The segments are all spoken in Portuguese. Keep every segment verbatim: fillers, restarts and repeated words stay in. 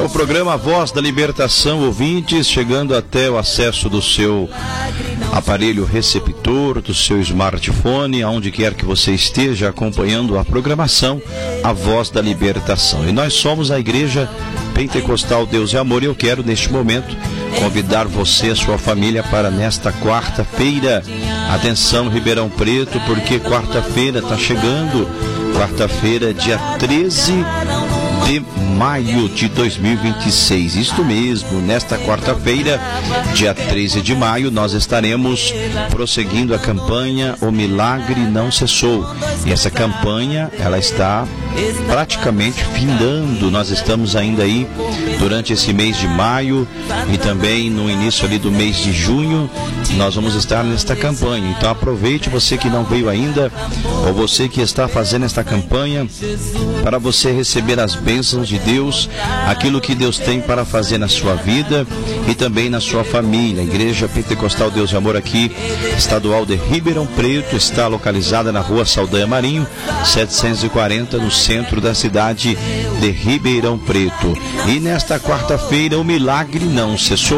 o programa Voz da Libertação, ouvintes, chegando até o acesso do seu aparelho receptor, do seu smartphone, aonde quer que você esteja acompanhando a programação, a Voz da Libertação. E nós somos a Igreja Pentecostal Deus e Amor, e eu quero neste momento convidar você e a sua família para nesta quarta-feira. Atenção, Ribeirão Preto, porque quarta-feira está chegando, quarta-feira, dia treze de maio de dois mil e vinte e seis. Isto mesmo, nesta quarta-feira, dia treze de maio, nós estaremos prosseguindo a campanha O Milagre Não Cessou. E essa campanha, ela está praticamente findando. Nós estamos ainda aí durante esse mês de maio e também no início ali do mês de junho, nós vamos estar nesta campanha. Então aproveite, você que não veio ainda, ou você que está fazendo esta campanha, para você receber as bênçãos de Deus, aquilo que Deus tem para fazer na sua vida e também na sua família. A Igreja Pentecostal Deus e Amor aqui, estadual de Ribeirão Preto, está localizada na rua Saldanha Marinho, setecentos e quarenta, no centro da cidade de Ribeirão Preto. E nesta quarta-feira o milagre não cessou.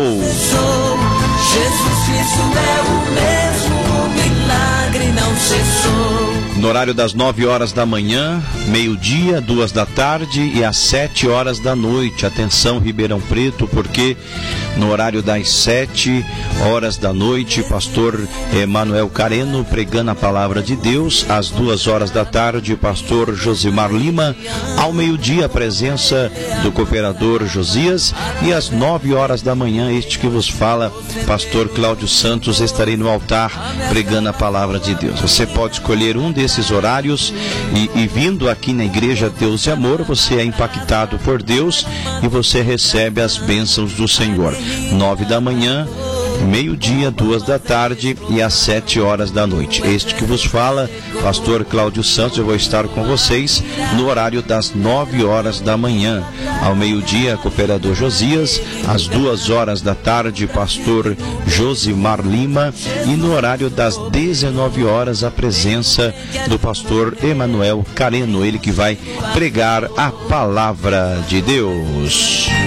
Jesus Cristo é o mesmo, o milagre não cessou. No horário das nove horas da manhã, meio-dia, duas da tarde e às sete horas da noite. Atenção, Ribeirão Preto, porque no horário das sete horas da noite, pastor Emanuel Careno pregando a palavra de Deus. Às duas horas da tarde, pastor Josimar Lima. Ao meio-dia, a presença do cooperador Josias. E às nove horas da manhã, este que vos fala, pastor Cláudio Santos, estarei no altar pregando a palavra de Deus. Você pode escolher um desses esses horários e, e vindo aqui na Igreja Deus e Amor, você é impactado por Deus e você recebe as bênçãos do Senhor. Nove da manhã, meio-dia, duas da tarde e às sete horas da noite. Este que vos fala, pastor Cláudio Santos, eu vou estar com vocês no horário das nove horas da manhã. Ao meio-dia, cooperador Josias. Às duas horas da tarde, pastor Josimar Lima. E no horário das dezenove horas, a presença do pastor Emanuel Careno, ele que vai pregar a palavra de Deus.